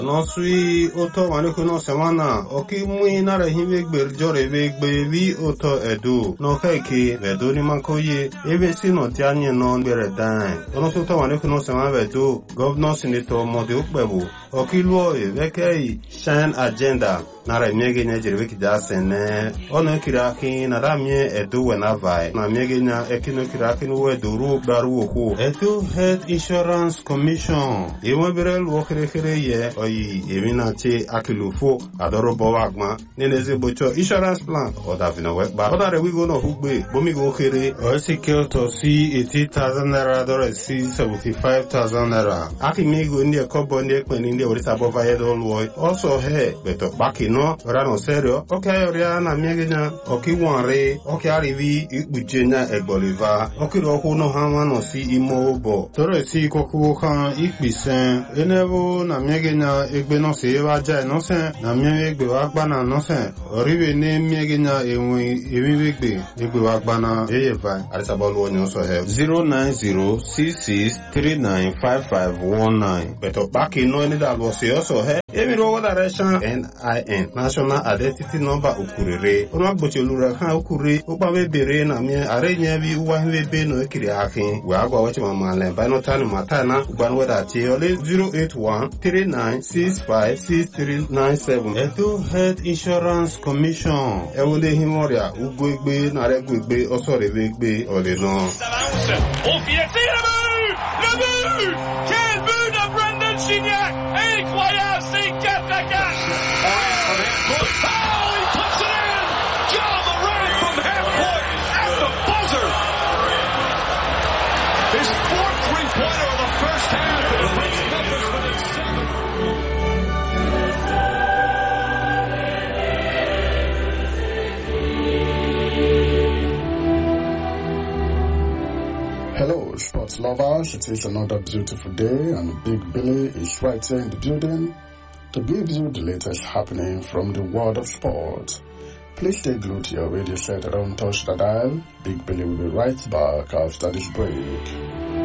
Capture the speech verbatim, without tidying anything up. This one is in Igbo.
No sui oto manuku no semana oki mui nara hime gber jore ve gbe vi oto edu no keke vedo ni makoye ebe si no tianye no bere dan ono so to manuku no semana vedo governor senator mode ukbebu oki luo e vekei shine agenda nara miege nya jere veki jasene ono kiraki nara mie edu wena vai na miege nya ekino kiraki no edu ru daru oku edu health insurance commission ewe bere luo kere kere ye oyi emina che akilufo adoro bowagma neneze bocho insurance plan oda vina wekba oda re we go no hugbe bomi go kere o secure to see eighty thousand naira dore see seventy-five thousand naira akimi go ndi ekobo ndi ekpeni ndi orisa bova yedo luo also he beto baki no rano serio okay oria na miegenya oki wanre oki arivi ikbujenya egboliva oki roku no hanwa no si imo obo tore si koku kan ikpisen enevo na miegenya egbe no se waja no se na miegbe wa gbana no se oriwe ne miegenya enwe ewigbe egbe wa gbana eyeva arisabolu onyo so he zero nine zero six six three nine five five one nine beto baki no ni da lo se also he emi ro direction N I N national identity number ukurere ono gbochelu kan ukure opa bere na mi arenye bi uwa hwebe no ekiri akin we agwa wachi mama le ba no tani mata na ugban weda che ole zero eight one three nine six five six three nine seven eto health insurance commission e wole himoria ugo egbe na regu egbe osore egbe ole no His fourth three-pointer of the first half. It brings Memphis within seven. Hello, sports lovers. It is another beautiful day, and Big Billy is right here in the building to give you the latest happening from the world of sport. Please stay glued to your radio set and don't touch the dial. Big Billy will be right back after this break.